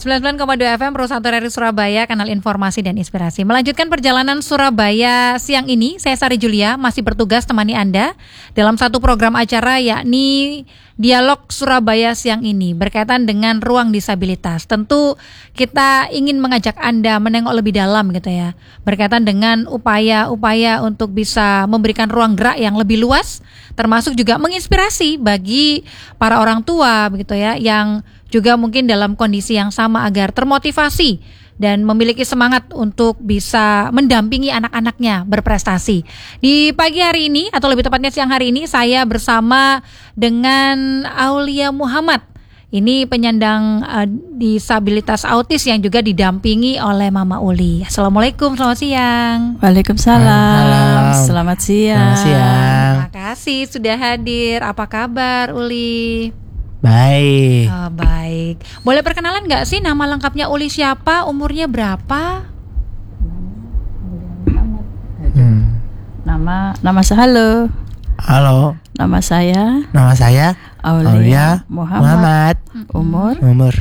99,2 FM Pro 1 dari Surabaya, kanal informasi dan inspirasi. Melanjutkan perjalanan Surabaya siang ini, saya Sari Julia masih bertugas temani Anda dalam satu program acara, yakni Dialog Surabaya siang ini berkaitan dengan ruang disabilitas. Tentu kita ingin mengajak Anda menengok lebih dalam gitu ya, berkaitan dengan upaya-upaya untuk bisa memberikan ruang gerak yang lebih luas, termasuk juga menginspirasi bagi para orang tua begitu ya, yang juga mungkin dalam kondisi yang sama agar termotivasi dan memiliki semangat untuk bisa mendampingi anak-anaknya berprestasi. Di pagi hari ini, atau lebih tepatnya siang hari ini, saya bersama dengan Aulia Muhammad. Ini penyandang disabilitas autis yang juga didampingi oleh Mama Uli. Assalamualaikum, selamat siang. Waalaikumsalam, selamat siang. Terima kasih sudah hadir. Apa kabar Uli? Baik. Baik. Boleh perkenalan nggak sih nama lengkapnya Uli siapa? Umurnya berapa? Nama saya Halo. Nama saya Aulia Muhammad. Umur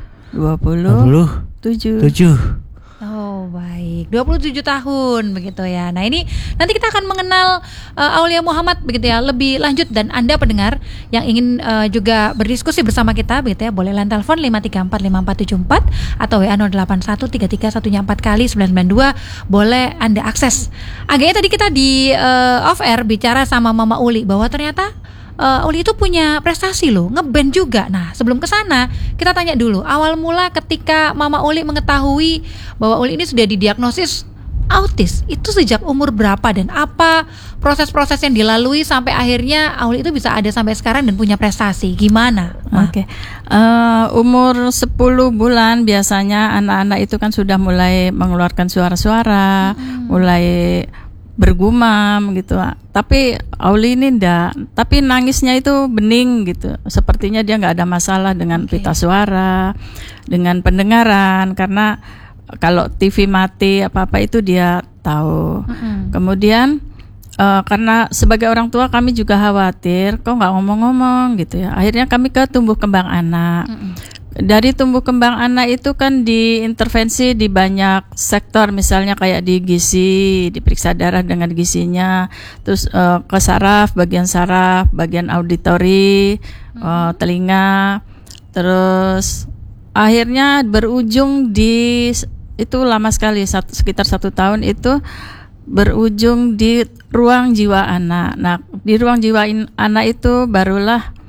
27. Oh baik, 27 tahun begitu ya. Nah ini nanti kita akan mengenal Aulia Muhammad begitu ya lebih lanjut, dan Anda pendengar yang ingin juga berdiskusi bersama kita begitu ya, boleh line telepon 5345474 atau WA 08133114 kali 992, boleh Anda akses. Agaknya tadi kita di off air bicara sama Mama Uli bahwa ternyata Uli itu punya prestasi loh, ngeband juga. Nah sebelum kesana kita tanya dulu, awal mula ketika Mama Uli mengetahui bahwa Uli ini sudah didiagnosis autis, itu sejak umur berapa dan apa proses-proses yang dilalui sampai akhirnya Uli itu bisa ada sampai sekarang dan punya prestasi, gimana? Oke. Umur 10 bulan biasanya anak-anak itu kan sudah mulai mengeluarkan suara-suara, mulai bergumam gitu. Tapi Auli ini enggak, tapi nangisnya itu bening gitu. Sepertinya dia enggak ada masalah dengan pita suara, dengan pendengaran, karena kalau TV mati apa-apa itu dia tahu. Kemudian karena sebagai orang tua kami juga khawatir kok enggak ngomong-ngomong gitu ya. Akhirnya kami ke tumbuh kembang anak. Dari tumbuh kembang anak itu kan diintervensi di banyak sektor, misalnya kayak di gizi, diperiksa darah dengan gizinya, terus ke saraf, bagian auditori, telinga, terus akhirnya berujung di, itu lama sekali, sekitar 1 tahun itu berujung di ruang jiwa anak. Nah di ruang jiwa anak itu barulah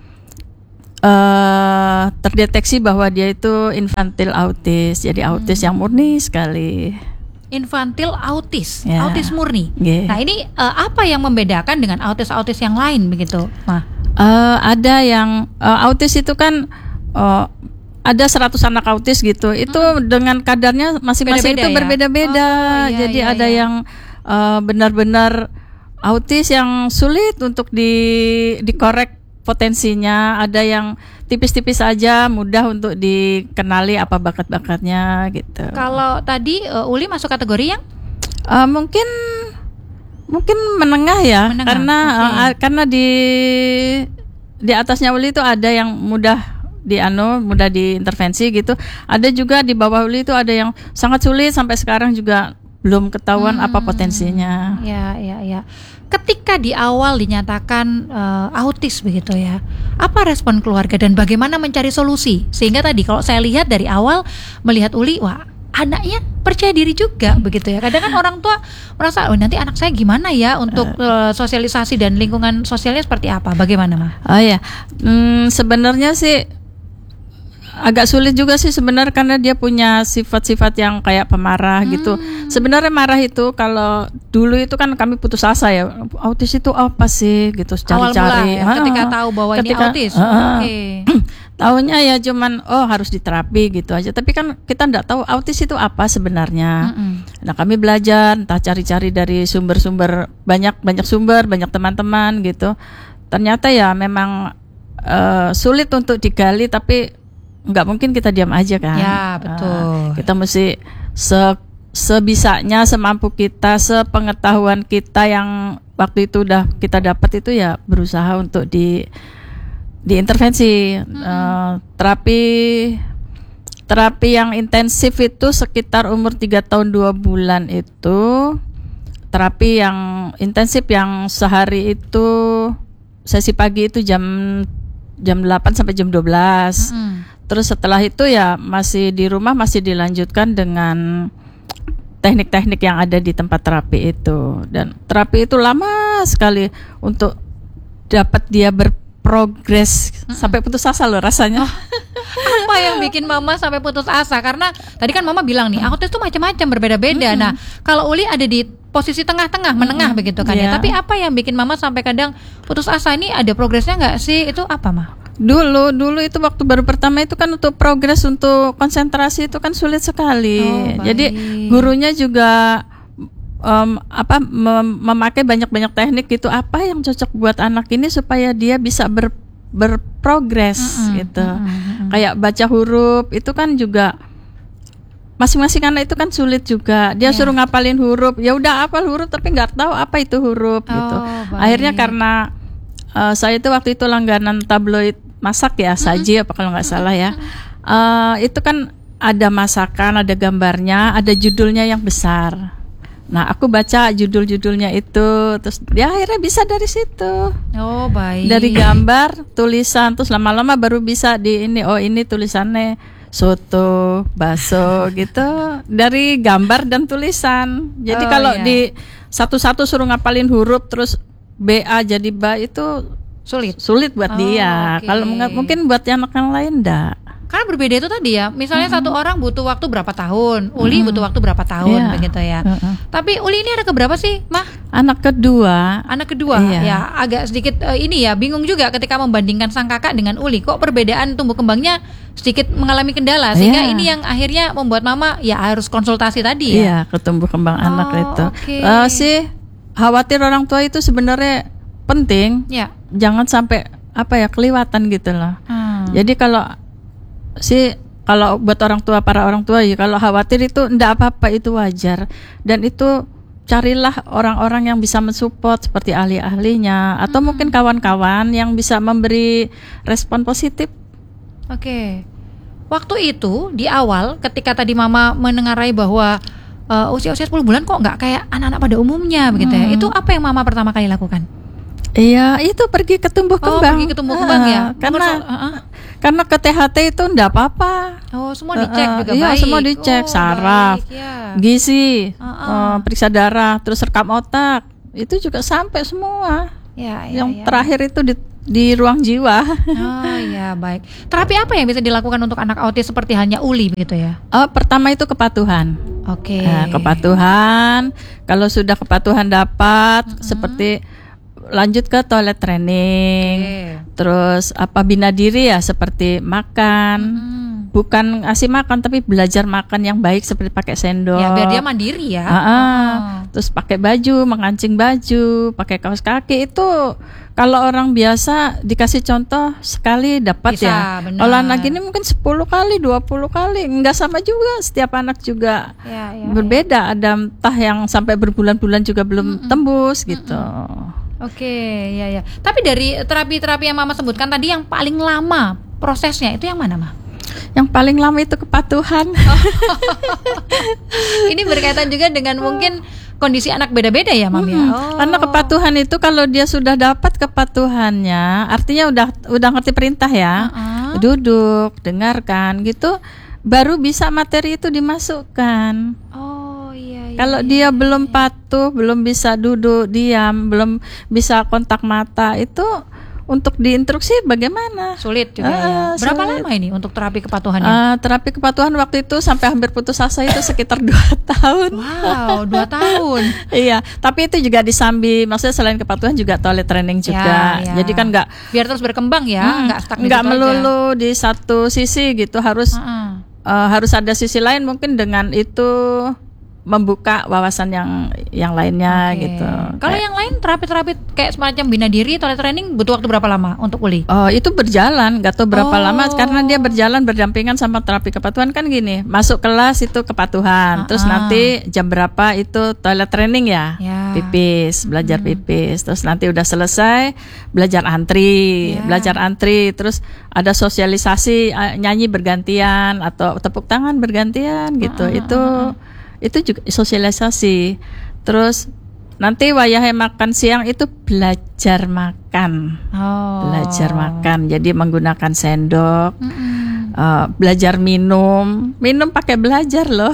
terdeteksi bahwa dia itu infantil autis, jadi autis yang murni sekali. Infantil autis, Ya. autis murni. Yeah. Nah ini apa yang membedakan dengan autis-autis yang lain begitu, Ma? Ada yang autis itu kan ada 100 anak autis gitu, itu dengan kadarnya masing-masing Beda-beda itu ya? berbeda-beda. Jadi ada yang benar-benar autis yang sulit untuk dikorek potensinya, ada yang tipis-tipis aja, mudah untuk dikenali apa bakat-bakatnya gitu. Kalau tadi Uli masuk kategori yang mungkin menengah ya, Menengah, karena di atasnya Uli itu ada yang mudah diintervensi gitu. Ada juga di bawah Uli itu ada yang sangat sulit, sampai sekarang juga belum ketahuan apa potensinya. Ya. Ketika di awal dinyatakan autis begitu ya, apa respon keluarga dan bagaimana mencari solusi? Sehingga tadi kalau saya lihat dari awal melihat Uli, wah anaknya percaya diri juga begitu ya. Kadang kan orang tua merasa, nanti anak saya gimana ya untuk sosialisasi dan lingkungan sosialnya seperti apa? Bagaimana, Ma? Oh ya, sebenarnya sih agak sulit juga sih sebenarnya, karena dia punya sifat-sifat yang kayak pemarah gitu. Sebenarnya marah itu kalau dulu itu kan kami putus asa ya, autis itu apa sih gitu, cari-cari. Awal mula ya, ketika tahu bahwa ini autis. Taunya ya cuman harus diterapi gitu aja. Tapi kan kita enggak tahu autis itu apa sebenarnya. Nah kami belajar, entah cari-cari dari sumber-sumber, banyak sumber, banyak teman-teman gitu. Ternyata ya memang sulit untuk digali, tapi nggak mungkin kita diam aja kan. Ya betul. Kita mesti sebisanya, semampu kita, sepengetahuan kita yang waktu itu udah kita dapat itu ya berusaha untuk diintervensi. Terapi Terapi yang intensif itu sekitar umur 3 tahun 2 bulan itu. Terapi yang intensif yang sehari itu sesi pagi itu jam 8 sampai jam 12. Terus setelah itu ya masih di rumah masih dilanjutkan dengan teknik-teknik yang ada di tempat terapi itu. Dan terapi itu lama sekali untuk dapat dia berprogres sampai putus asa loh rasanya. Apa yang bikin mama sampai putus asa? Karena tadi kan mama bilang nih, autis tuh macam-macam, berbeda-beda. Nah, kalau Uli ada di posisi tengah-tengah, menengah begitu kan ya. Tapi apa yang bikin mama sampai kadang putus asa? Ini ada progresnya nggak sih? Itu apa, Ma? Dulu itu waktu baru pertama itu kan untuk progres untuk konsentrasi itu kan sulit sekali. Jadi gurunya juga memakai banyak-banyak teknik gitu. Apa yang cocok buat anak ini supaya dia bisa berprogres gitu. Kayak baca huruf itu kan juga masing-masing anak itu kan sulit juga. Dia suruh ngapalin huruf, ya udah hafal huruf tapi nggak tahu apa itu huruf gitu. Akhirnya karena saya itu waktu itu langganan tabloid masak ya, Saji apa kalau nggak salah ya. Itu kan ada masakan, ada gambarnya, ada judulnya yang besar. Nah, aku baca judul-judulnya itu, terus dia akhirnya bisa dari situ. Oh, baik. Dari gambar, tulisan, terus lama-lama baru bisa ini tulisannya soto, bakso gitu. Dari gambar dan tulisan. Jadi kalau di satu-satu suruh ngapalin huruf terus BA jadi ba itu sulit buat dia. Kalau mungkin buat anak yang lain enggak. Karena berbeda itu tadi ya. Misalnya satu orang butuh waktu berapa tahun, Uli butuh waktu berapa tahun begitu ya. Tapi Uli ini ada keberapa sih, Mah? Anak kedua. Ya, agak sedikit ini ya, bingung juga ketika membandingkan sang kakak dengan Uli. Kok perbedaan tumbuh kembangnya sedikit mengalami kendala sehingga ini yang akhirnya membuat mama ya harus konsultasi tadi ya. Iya, ketumbuh kembang anak itu. Sih khawatir orang tua itu sebenarnya penting. Ya. Jangan sampai kelewatan gitu loh. Jadi kalau buat para orang tua ya kalau khawatir itu enggak apa-apa, itu wajar. Dan itu carilah orang-orang yang bisa mensupport seperti ahli-ahlinya atau mungkin kawan-kawan yang bisa memberi respon positif. Oke. Waktu itu di awal ketika tadi mama menengarai bahwa usia-usia 10 bulan kok nggak kayak anak-anak pada umumnya begitu ya. Itu apa yang mama pertama kali lakukan? Iya, itu pergi ke tumbuh kembang. Pergi ke tumbuh kembang ya. Karena ke THT itu enggak apa-apa. Semua dicek juga baik. Iya, semua dicek, saraf, gizi, periksa darah, terus rekam otak. Itu juga sampai semua. Yang terakhir itu di ruang jiwa. Ya, baik. Terapi apa yang bisa dilakukan untuk anak autis seperti halnya Uli begitu ya? Pertama itu kepatuhan. Oke. Kepatuhan. Kalau sudah kepatuhan dapat seperti lanjut ke toilet training, terus bina diri ya seperti makan, bukan ngasih makan tapi belajar makan yang baik seperti pakai sendok. Ya biar dia mandiri ya. Terus pakai baju, mengancing baju, pakai kaos kaki itu kalau orang biasa dikasih contoh sekali dapat ya. Kalau anak ini mungkin 10 kali, 20 kali, enggak sama juga. Setiap anak juga berbeda. Ada entah yang sampai berbulan-bulan juga belum tembus gitu. Oke, ya. Tapi dari terapi-terapi yang mama sebutkan tadi yang paling lama prosesnya itu yang mana, Ma? Yang paling lama itu kepatuhan. Ini berkaitan juga dengan mungkin kondisi anak beda-beda ya, Mam ya. Karena kepatuhan itu kalau dia sudah dapat kepatuhannya, artinya udah ngerti perintah ya. Duduk, dengarkan gitu, baru bisa materi itu dimasukkan. Kalau dia belum patuh, belum bisa duduk diam, belum bisa kontak mata, itu untuk diinstruksi bagaimana? Sulit juga ya. Berapa lama ini untuk terapi kepatuhannya? Terapi kepatuhan waktu itu sampai hampir putus asa itu sekitar 2 tahun. Wow, 2 tahun. Iya, tapi itu juga disambi, maksudnya selain kepatuhan juga toilet training juga. Jadi kan biar terus berkembang ya, nggak melulu di satu sisi gitu, harus ada sisi lain mungkin dengan itu membuka wawasan yang lainnya gitu. Kalau yang lain terapi-terapi kayak semacam bina diri, toilet training butuh waktu berapa lama untuk Uli? Oh, itu berjalan, gak tahu berapa lama karena dia berjalan berdampingan sama terapi kepatuhan kan gini. Masuk kelas itu kepatuhan, terus nanti jam berapa itu toilet training ya. Pipis, belajar pipis. Terus nanti udah selesai belajar antri, terus ada sosialisasi nyanyi bergantian atau tepuk tangan bergantian gitu. Itu juga sosialisasi. Terus nanti wayahe makan siang itu belajar makan. Belajar makan. Jadi menggunakan sendok. Belajar minum pakai belajar loh.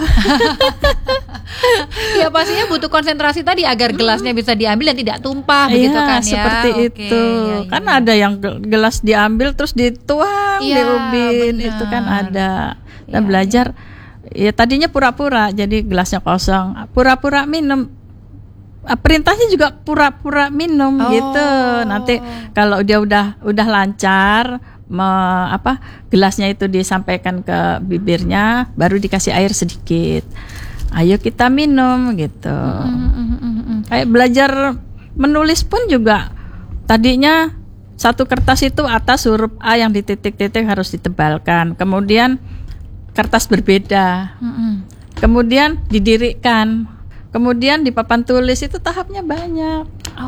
Ya pastinya butuh konsentrasi tadi agar gelasnya bisa diambil dan tidak tumpah begitu kan ya. Seperti itu. Kan ada yang gelas diambil terus dituang, diubin, itu kan ada. Dan belajar ya tadinya pura-pura jadi gelasnya kosong, pura-pura minum. Perintahnya juga pura-pura minum gitu. Nanti kalau dia udah lancar gelasnya itu disampaikan ke bibirnya, baru dikasih air sedikit. Ayo kita minum gitu. Kayak belajar menulis pun juga tadinya satu kertas itu atas huruf A yang dititik-titik harus ditebalkan. Kemudian kertas berbeda. Kemudian didirikan. Kemudian di papan tulis itu tahapnya banyak.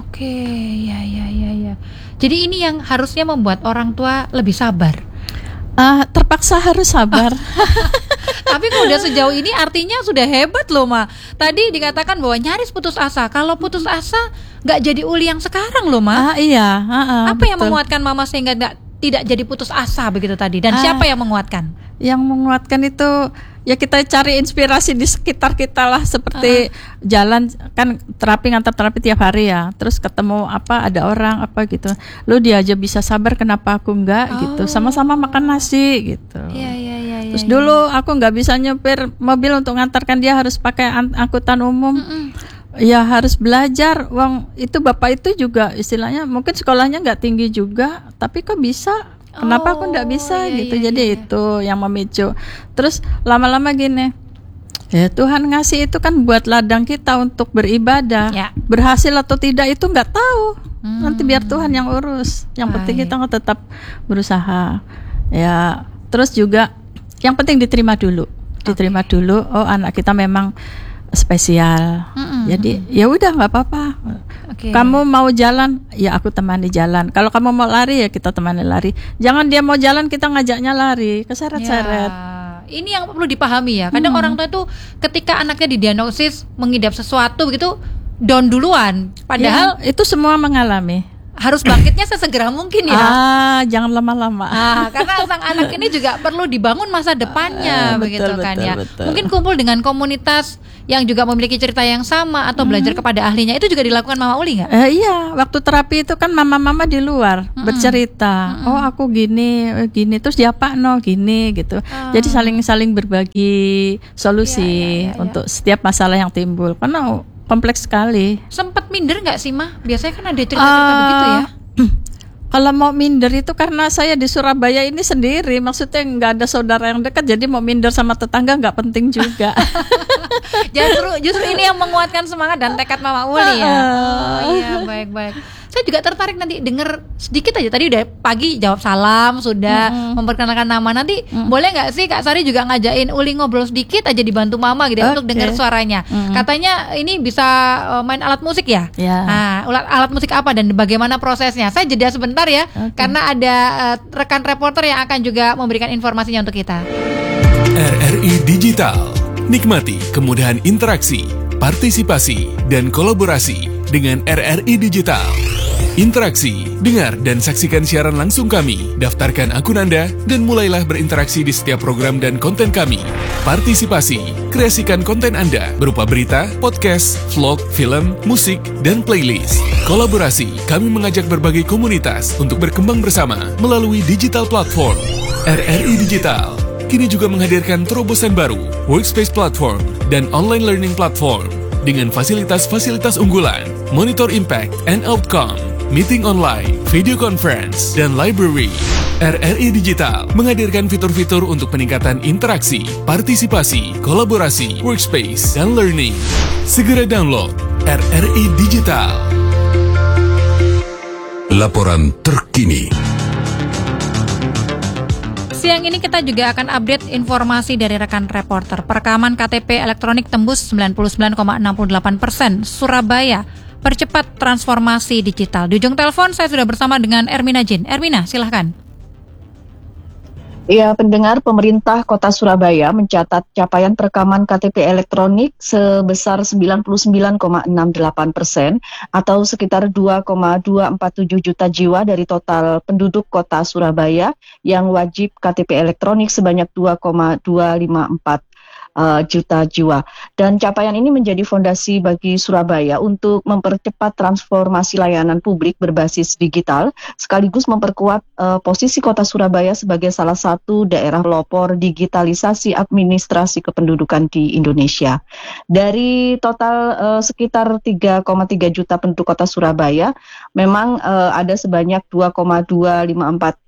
Ya. Jadi ini yang harusnya membuat orang tua lebih sabar. Terpaksa harus sabar. Tapi kalau udah sejauh ini artinya sudah hebat loh, Ma. Tadi dikatakan bahwa nyaris putus asa. Kalau putus asa nggak jadi Uli yang sekarang loh, Ma. Iya. Apa yang menguatkan Mama sehingga tidak jadi putus asa begitu tadi? Dan siapa yang menguatkan? Yang menguatkan itu ya kita cari inspirasi di sekitar kita lah, seperti jalan kan terapi ngantar terapi tiap hari ya, terus ketemu ada orang gitu, lu dia aja bisa sabar kenapa aku enggak gitu, sama-sama makan nasi gitu. Terus dulu aku nggak bisa nyupir mobil untuk ngantarkan dia, harus pakai angkutan umum. Ya harus belajar, itu bapak itu juga istilahnya mungkin sekolahnya nggak tinggi juga, tapi kok bisa. Kenapa aku nggak bisa gitu. Jadi itu yang memicu. Terus lama-lama gini, ya Tuhan ngasih itu kan buat ladang kita untuk beribadah. Berhasil atau tidak itu nggak tahu. Nanti biar Tuhan yang urus. Yang penting kita tetap berusaha. Ya terus juga yang penting diterima dulu. Oh anak kita memang spesial. Jadi ya udah nggak apa-apa. Kamu mau jalan, ya aku temani jalan. Kalau kamu mau lari, ya kita temani lari. Jangan dia mau jalan kita ngajaknya lari, keseret-seret. Ini yang perlu dipahami ya. Kadang orang tua itu ketika anaknya didiagnosis mengidap sesuatu begitu down duluan. Padahal itu semua mengalami. Harus bangkitnya sesegera mungkin ya. Jangan lama-lama. Karena sang anak ini juga perlu dibangun masa depannya, betul, ya. Mungkin kumpul dengan komunitas yang juga memiliki cerita yang sama atau belajar kepada ahlinya, itu juga dilakukan Mama Uli nggak? Iya, waktu terapi itu kan mama-mama di luar bercerita. Oh aku gini, terus dia Pak gini gitu. Jadi saling berbagi solusi untuk setiap masalah yang timbul. Karena kompleks sekali. Sempat minder nggak sih, Ma? Biasanya kan ada cerita-cerita begitu ya. Kalau mau minder itu karena saya di Surabaya ini sendiri, maksudnya nggak ada saudara yang dekat, jadi mau minder sama tetangga nggak penting juga. Justru ini yang menguatkan semangat dan tekad Mama Uli ya. Iya, baik. Saya juga tertarik nanti dengar sedikit aja. Tadi udah pagi jawab salam, sudah memperkenalkan nama. Nanti boleh nggak sih Kak Sari juga ngajain Uli ngobrol sedikit aja, dibantu Mama gitu untuk dengar suaranya. Katanya ini bisa main alat musik ya. Nah, alat musik apa dan bagaimana prosesnya? Saya jeda sebentar ya, karena ada rekan reporter yang akan juga memberikan informasinya untuk kita. RRI Digital. Nikmati kemudahan interaksi, partisipasi, dan kolaborasi dengan RRI Digital. Interaksi, dengar dan saksikan siaran langsung kami, daftarkan akun Anda, dan mulailah berinteraksi di setiap program dan konten kami. Partisipasi, kreasikan konten Anda berupa berita, podcast, vlog, film, musik, dan playlist. Kolaborasi, kami mengajak berbagai komunitas untuk berkembang bersama melalui digital platform. RRI Digital kini juga menghadirkan terobosan baru, workspace platform, dan online learning platform dengan fasilitas-fasilitas unggulan, monitor impact and outcome, meeting online, video conference, dan library. RRI Digital menghadirkan fitur-fitur untuk peningkatan interaksi, partisipasi, kolaborasi, workspace, dan learning. Segera download RRI Digital. Laporan terkini. Siang ini kita juga akan update informasi dari rekan reporter. Perekaman KTP elektronik tembus 99,68%. Surabaya percepat transformasi digital. Di ujung telepon saya sudah bersama dengan Ermina Jin. Ermina, silahkan. Ya, pendengar, pemerintah Kota Surabaya mencatat capaian perekaman KTP elektronik sebesar 99,68% atau sekitar 2,247 juta jiwa dari total penduduk Kota Surabaya yang wajib KTP elektronik sebanyak 2,254 juta jiwa. Dan capaian ini menjadi fondasi bagi Surabaya untuk mempercepat transformasi layanan publik berbasis digital, sekaligus memperkuat posisi Kota Surabaya sebagai salah satu daerah pelopor digitalisasi administrasi kependudukan di Indonesia. Dari total sekitar 3,3 juta penduduk Kota Surabaya, memang ada sebanyak 2,254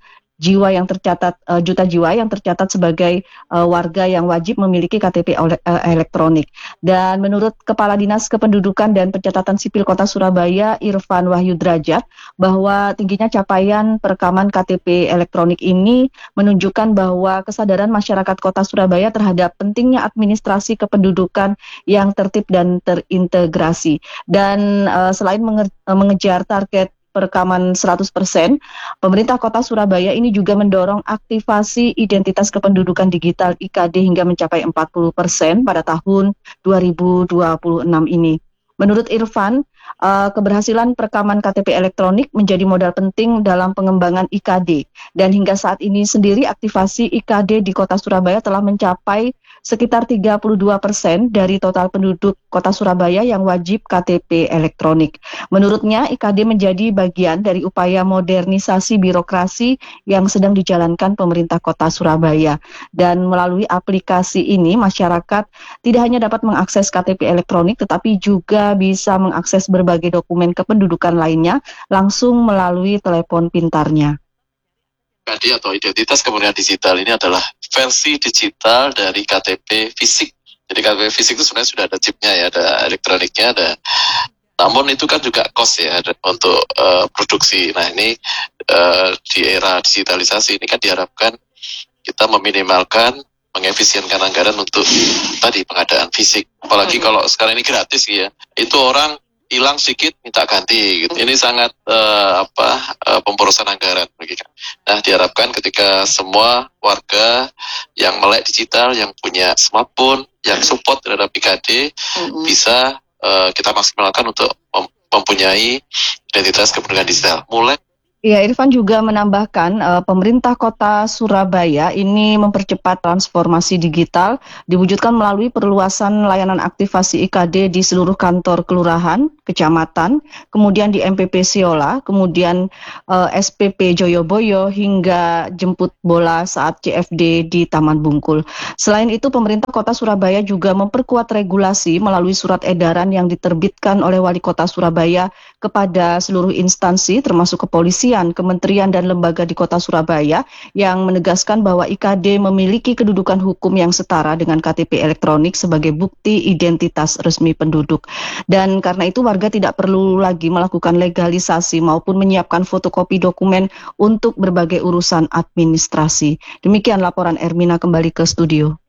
juta jiwa yang tercatat sebagai warga yang wajib memiliki KTP elektronik. Dan menurut Kepala Dinas Kependudukan dan Pencatatan Sipil Kota Surabaya, Irfan Wahyu Drajat, bahwa tingginya capaian perekaman KTP elektronik ini menunjukkan bahwa kesadaran masyarakat Kota Surabaya terhadap pentingnya administrasi kependudukan yang tertib dan terintegrasi. Dan selain mengejar target perekaman 100%, pemerintah Kota Surabaya ini juga mendorong aktivasi identitas kependudukan digital IKD hingga mencapai 40% pada tahun 2026 ini. Menurut Irfan, keberhasilan perekaman KTP elektronik menjadi modal penting dalam pengembangan IKD. Dan hingga saat ini sendiri aktivasi IKD di Kota Surabaya telah mencapai sekitar 32% dari total penduduk Kota Surabaya yang wajib KTP elektronik. Menurutnya, IKD menjadi bagian dari upaya modernisasi birokrasi yang sedang dijalankan pemerintah Kota Surabaya. Dan melalui aplikasi ini, masyarakat tidak hanya dapat mengakses KTP elektronik, tetapi juga bisa mengakses berbagai dokumen kependudukan lainnya langsung melalui telepon pintarnya. KTP atau identitas kependudukan digital ini adalah versi digital dari KTP fisik. Jadi KTP fisik itu sebenarnya sudah ada chipnya ya, ada elektroniknya, ada. Namun itu kan juga cost ya untuk produksi. Nah ini di era digitalisasi ini kan diharapkan kita meminimalkan, mengefisienkan anggaran untuk tadi pengadaan fisik. Apalagi kalau sekarang ini gratis ya, itu orang hilang sedikit minta ganti gitu. Ini sangat pemborosan anggaran begitu. Nah, diharapkan ketika semua warga yang melek digital, yang punya smartphone, yang support terhadap IKD bisa kita maksimalkan untuk mempunyai identitas kependudukan digital. Ya, Irfan juga menambahkan pemerintah Kota Surabaya ini mempercepat transformasi digital diwujudkan melalui perluasan layanan aktivasi IKD di seluruh kantor kelurahan, kecamatan, kemudian di MPP Siola, kemudian SPP Joyoboyo hingga jemput bola saat CFD di Taman Bungkul. Selain itu, pemerintah Kota Surabaya juga memperkuat regulasi melalui surat edaran yang diterbitkan oleh Wali Kota Surabaya kepada seluruh instansi termasuk kepolisian, kementerian dan lembaga di Kota Surabaya yang menegaskan bahwa IKD memiliki kedudukan hukum yang setara dengan KTP elektronik sebagai bukti identitas resmi penduduk. Dan karena itu warga tidak perlu lagi melakukan legalisasi maupun menyiapkan fotokopi dokumen untuk berbagai urusan administrasi. Demikian laporan Ermina, kembali ke studio.